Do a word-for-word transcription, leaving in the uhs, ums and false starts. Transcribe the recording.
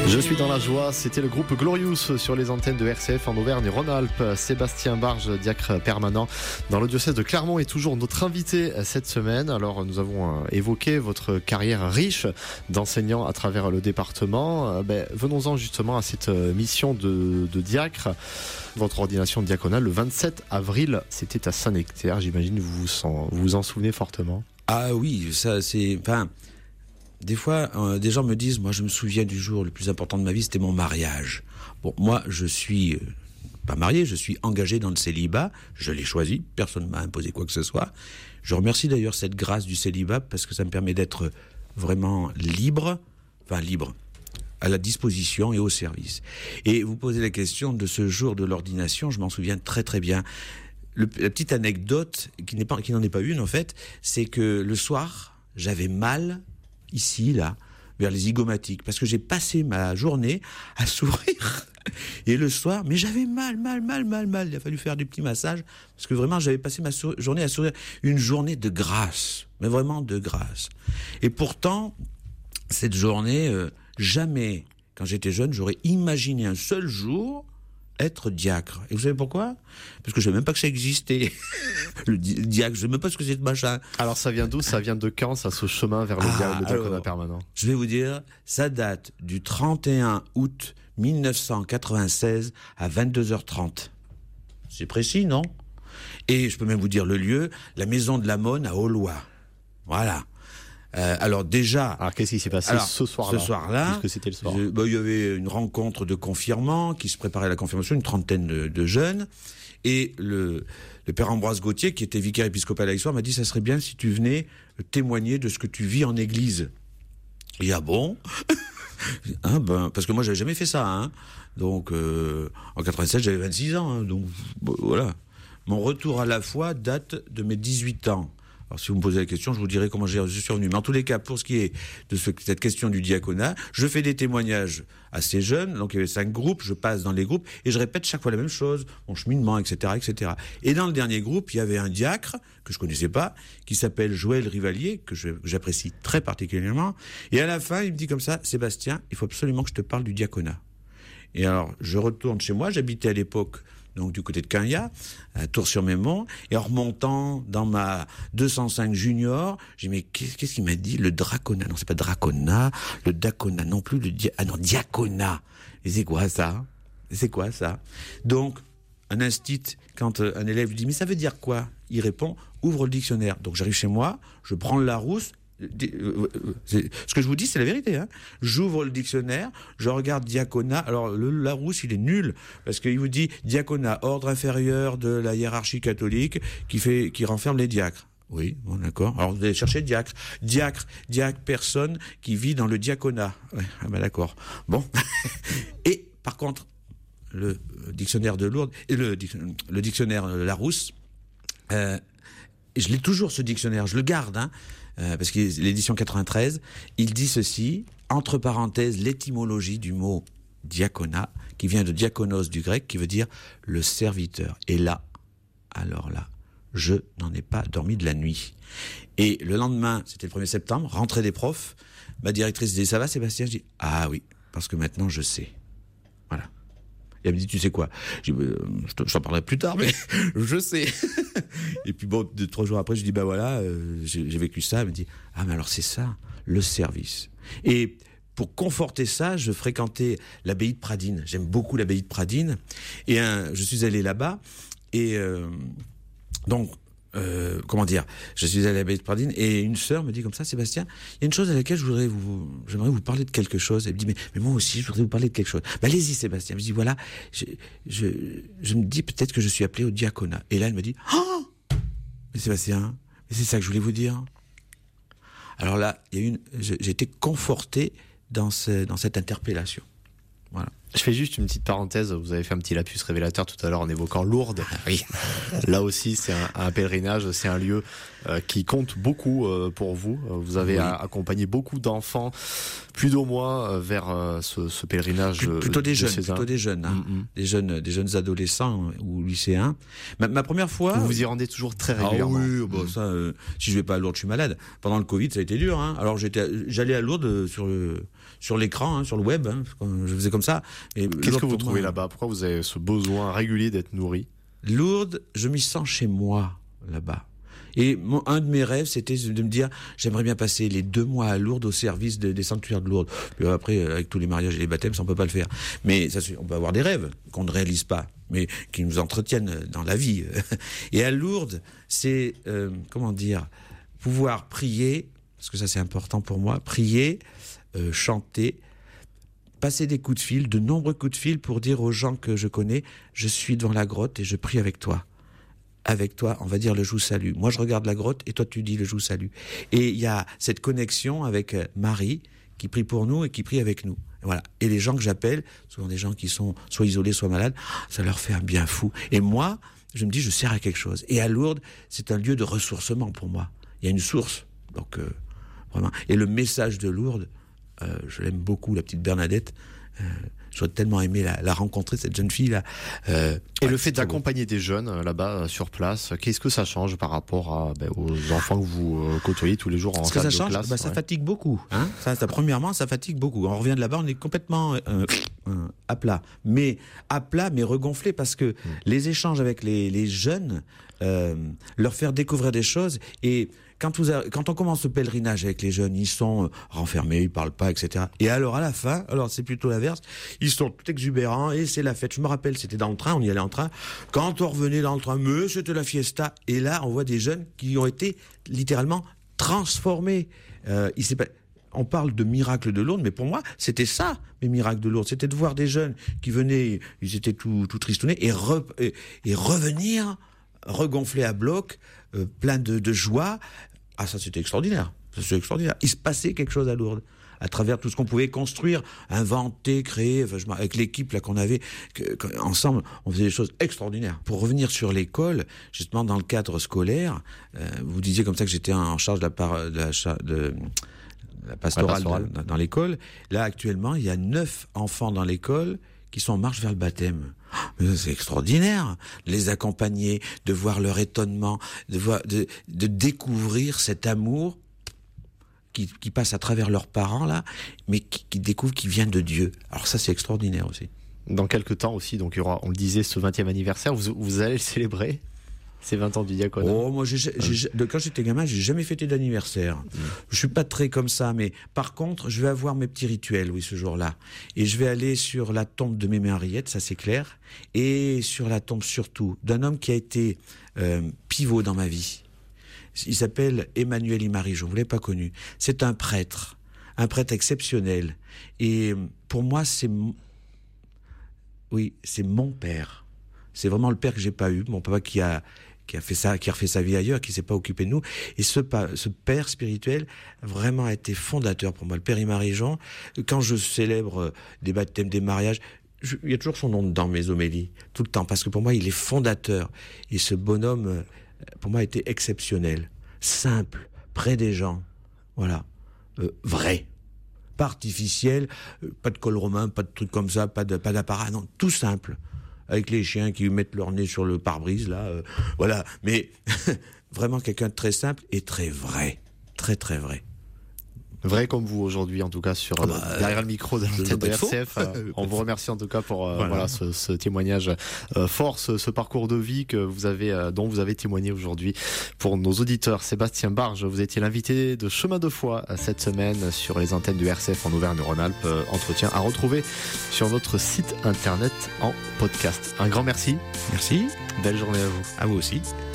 Je suis dans la joie, c'était le groupe Glorious sur les antennes de R C F en Auvergne-Rhône-Alpes. Sébastien Barge, diacre permanent dans le diocèse de Clermont, est toujours notre invité cette semaine. Alors nous avons évoqué votre carrière riche d'enseignant à travers le département. Ben, venons-en justement à cette mission de, de diacre. Votre ordination diaconale le vingt-sept avril, c'était à Saint-Nectaire. J'imagine que vous vous en, vous vous en souvenez fortement. Ah oui, ça c'est... Enfin, des fois, euh, des gens me disent, moi je me souviens du jour le plus important de ma vie, c'était mon mariage. Bon, moi je suis euh, pas marié, je suis engagé dans le célibat, je l'ai choisi, personne ne m'a imposé quoi que ce soit. Je remercie d'ailleurs cette grâce du célibat parce que ça me permet d'être vraiment libre, enfin libre, à la disposition et au service. Et vous posez la question de ce jour de l'ordination, je m'en souviens très très bien. Le, la petite anecdote, qui n'est pas, qui n'en est pas une en fait, c'est que le soir, j'avais mal, ici, là, vers les zygomatiques, parce que j'ai passé ma journée à sourire, et le soir, mais j'avais mal, mal, mal, mal, mal, il a fallu faire des petits massages, parce que vraiment, j'avais passé ma sou- journée à sourire, une journée de grâce, mais vraiment de grâce. Et pourtant, cette journée, euh, jamais, quand j'étais jeune, j'aurais imaginé un seul jour être diacre. Et vous savez pourquoi ? Parce que je ne savais même pas que ça existait. Le di- diacre, je ne sais même pas ce que c'est de machin. Alors ça vient d'où ? Ça vient de quand, ça, ce chemin vers le, Ah, dia- le diaconat alors, permanent ? Je vais vous dire, ça date du trente et un août mille neuf cent quatre-vingt-seize à vingt-deux heures trente. C'est précis, non ? Et je peux même vous dire le lieu, la maison de la Monne à Aulois. Voilà. Euh, alors déjà... Alors qu'est-ce qui s'est passé alors, ce soir-là ? Ce soir-là, Puisque c'était le soir. je- bah, il y avait une rencontre de confirmants qui se préparait à la confirmation, une trentaine de, de jeunes. Et le, le père Ambroise Gauthier, qui était vicaire épiscopal à l'histoire, m'a dit, ça serait bien si tu venais témoigner de ce que tu vis en église. Et ah bon hein, ben, parce que moi, j'avais jamais fait ça. Hein. Donc, euh, en quatre-vingt-sept, j'avais vingt-six ans. Hein, donc, bon, voilà. Mon retour à la foi date de mes dix-huit ans. Alors, si vous me posez la question, je vous dirai comment je suis revenu. Mais en tous les cas, pour ce qui est de ce, cette question du diaconat, je fais des témoignages assez jeunes. Donc, il y avait cinq groupes. Je passe dans les groupes et je répète chaque fois la même chose. Mon cheminement, et cetera, et cetera. Et dans le dernier groupe, il y avait un diacre que je connaissais pas, qui s'appelle Joël Rivalier, que, je, que j'apprécie très particulièrement. Et à la fin, il me dit comme ça, Sébastien, il faut absolument que je te parle du diaconat. Et alors, je retourne chez moi. J'habitais à l'époque donc du côté de Quinga, à Tours-sur-Mémont, et en remontant dans ma deux cent cinq junior, j'ai dit, mais qu'est-ce, qu'est-ce qu'il m'a dit ? Le draconat, non, c'est pas draconat, le dacona non plus, le dia... ah non, diaconat. Et c'est quoi ça ? Et c'est quoi ça ? Donc, un instit, quand euh, un élève lui dit, mais ça veut dire quoi ? Il répond, ouvre le dictionnaire. Donc j'arrive chez moi, je prends le Larousse, c'est, ce que je vous dis, c'est la vérité. Hein. J'ouvre le dictionnaire, je regarde diaconat. Alors, le Larousse, il est nul, parce qu'il vous dit diaconat, ordre inférieur de la hiérarchie catholique qui, fait, qui renferme les diacres. Oui, bon, d'accord. Alors, vous allez chercher diacre. Diacre, diacre, personne qui vit dans le diaconat. Ouais, ah ben d'accord. Bon. Et, par contre, le dictionnaire de Lourdes, et le, le dictionnaire Larousse, euh, je l'ai toujours, ce dictionnaire, je le garde, hein. Euh, parce que l'édition quatre-vingt-treize, il dit ceci, entre parenthèses, l'étymologie du mot diaconat, qui vient de diakonos du grec, qui veut dire le serviteur. Et là, alors là, je n'en ai pas dormi de la nuit. Et le lendemain, c'était le premier septembre, rentrée des profs, ma directrice dit, ça va Sébastien ? Je dis, ah oui, parce que maintenant je sais. Voilà. Et elle me dit, tu sais quoi ? Je dis, euh, je, te, je t'en parlerai plus tard, mais je sais. Et puis bon, deux, trois jours après, je dis, bah voilà, euh, j'ai, j'ai vécu ça. Elle me dit, ah mais alors c'est ça, le service. Et pour conforter ça, je fréquentais l'abbaye de Pradines. J'aime beaucoup l'abbaye de Pradines. Et un, je suis allé là-bas. Et euh, donc, euh, comment dire, je suis allé à l'abbaye de Pradines et une sœur me dit comme ça, Sébastien, il y a une chose à laquelle je voudrais vous, j'aimerais vous parler de quelque chose. Elle me dit, mais, mais moi aussi, je voudrais vous parler de quelque chose. Ben, allez-y, Sébastien. Je me dis, voilà, je, je, je me dis peut-être que je suis appelé au diaconat. Et là, elle me dit, oh, mais Sébastien, mais c'est ça que je voulais vous dire. Alors là, il y a une, j'ai été conforté dans ce, dans cette interpellation. Voilà. Je fais juste une petite parenthèse. Vous avez fait un petit lapsus révélateur tout à l'heure en évoquant Lourdes. Ah, oui. Là aussi, c'est un, un pèlerinage, c'est un lieu euh, qui compte beaucoup euh, pour vous. Vous avez oui. a, accompagné beaucoup d'enfants, plus d'un mois, euh, vers euh, ce, ce pèlerinage. Plus, plutôt des de jeunes, Cézanne. plutôt des jeunes, hein. mm-hmm. des jeunes, des jeunes adolescents ou lycéens. Ma, ma première fois. Vous vous y rendez toujours très régulièrement. Ah oui, bah, mm. ça. Euh, si je vais pas à Lourdes, je suis malade. Pendant le Covid, ça a été dur. Hein. Alors j'étais, j'allais à Lourdes sur le. Sur l'écran, hein, sur le web, hein, je faisais comme ça. Et qu'est-ce que vous trouvez moi, là-bas ? Pourquoi vous avez ce besoin régulier d'être nourri ? Lourdes, je m'y sens chez moi, là-bas. Et mon, un de mes rêves, c'était de me dire, j'aimerais bien passer les deux mois à Lourdes au service de, des sanctuaires de Lourdes. Puis après, avec tous les mariages et les baptêmes, ça on peut pas le faire. Mais ça, on peut avoir des rêves qu'on ne réalise pas, mais qui nous entretiennent dans la vie. Et à Lourdes, c'est, euh, comment dire, pouvoir prier, parce que ça c'est important pour moi, prier, Euh, chanter, passer des coups de fil, de nombreux coups de fil pour dire aux gens que je connais, je suis devant la grotte et je prie avec toi. Avec toi, on va dire le joug salut. Moi, je regarde la grotte et toi, tu dis le joug salut. Et il y a cette connexion avec Marie qui prie pour nous et qui prie avec nous. Et voilà. Et les gens que j'appelle, souvent des gens qui sont soit isolés, soit malades, ça leur fait un bien fou. Et moi, je me dis, je sers à quelque chose. Et à Lourdes, c'est un lieu de ressourcement pour moi. Il y a une source. Donc, euh, vraiment. Et le message de Lourdes, Euh, je l'aime beaucoup, la petite Bernadette. Euh, j'aurais tellement aimé la, la rencontrer, cette jeune fille là. Euh, et ouais, le fait d'accompagner des jeunes euh, là-bas sur place, qu'est-ce que ça change par rapport à, ben, aux enfants que vous euh, côtoyez tous les jours en salle de ça change, classe bah, ça ouais. fatigue beaucoup. Hein ça, ça, premièrement, ça fatigue beaucoup. On revient de là-bas, on est complètement euh, euh, à plat, mais à plat, mais regonflé parce que mmh. les échanges avec les, les jeunes, euh, leur faire découvrir des choses et Quand, vous a, quand on commence ce pèlerinage avec les jeunes, ils sont renfermés, ils parlent pas, et cetera. Et alors à la fin, alors c'est plutôt l'inverse, ils sont tout exubérants et c'est la fête. Je me rappelle, c'était dans le train, on y allait en train. Quand on revenait dans le train, mais c'était la fiesta. Et là, on voit des jeunes qui ont été littéralement transformés. Euh, il s'est pas... On parle de miracles de Lourdes, mais pour moi, c'était ça, mes miracles de Lourdes. C'était de voir des jeunes qui venaient, ils étaient tout, tout tristounés, et, re, et, et revenir, regonflés à bloc, euh, plein de, de joie. Ah, ça, c'était extraordinaire. Ça, c'était extraordinaire. Il se passait quelque chose à Lourdes, à travers tout ce qu'on pouvait construire, inventer, créer. Enfin, je, avec l'équipe là qu'on avait, que, que, ensemble, on faisait des choses extraordinaires. Pour revenir sur l'école, justement dans le cadre scolaire, euh, vous disiez comme ça que j'étais en charge de la, par, de la, de la pastorale, la pastorale. Dans, dans l'école. Là, actuellement, il y a neuf enfants dans l'école qui sont en marche vers le baptême. Mais c'est extraordinaire de les accompagner, de voir leur étonnement, de, voir, de, de découvrir cet amour qui, qui passe à travers leurs parents, là, mais qui, qui découvrent qu'il vient de Dieu. Alors ça, c'est extraordinaire aussi. Dans quelques temps aussi, donc il y aura, on le disait, ce vingtième anniversaire, vous, vous allez le célébrer ? C'est vingt ans du diaconat. Oh, moi, j'ai, j'ai, de, quand j'étais gamin, j'ai jamais fêté d'anniversaire. Mmh. Je suis pas très comme ça, mais par contre, je vais avoir mes petits rituels, oui, ce jour-là. Et je vais aller sur la tombe de Mémé Henriette, ça c'est clair, et sur la tombe surtout d'un homme qui a été euh, pivot dans ma vie. Il s'appelle Emmanuel Imari, je ne l'ai pas connu. C'est un prêtre, un prêtre exceptionnel. Et pour moi, c'est, oui, c'est mon père. C'est vraiment le père que j'ai pas eu, mon papa qui a qui a fait ça, qui a refait sa vie ailleurs, qui s'est pas occupé de nous. Et ce, ce père spirituel vraiment a été fondateur pour moi. Le père Imari-Jean, quand je célèbre des baptêmes, des mariages, je, il y a toujours son nom dans mes homélies, tout le temps, parce que pour moi, il est fondateur. Et ce bonhomme, pour moi, a été exceptionnel, simple, près des gens, voilà, euh, vrai. Pas artificiel, euh, pas de col romain, pas de trucs comme ça, pas de, pas d'apparat, non, tout simple. Avec les chiens qui mettent leur nez sur le pare-brise, là, euh, voilà. Mais vraiment quelqu'un de très simple et très vrai. Très, très vrai. Vrai comme vous aujourd'hui, en tout cas, sur oh bah, euh, derrière le micro de l'antenne de R C F. Euh, on vous remercie en tout cas pour euh, voilà. voilà ce, ce témoignage euh, fort, ce, ce parcours de vie que vous avez, euh, dont vous avez témoigné aujourd'hui pour nos auditeurs. Sébastien Barge, vous étiez l'invité de Chemin de Foi cette semaine sur les antennes du R C F en Auvergne-Rhône-Alpes. Euh, entretien à retrouver sur notre site internet en podcast. Un grand merci. Merci. Belle journée à vous. À vous aussi.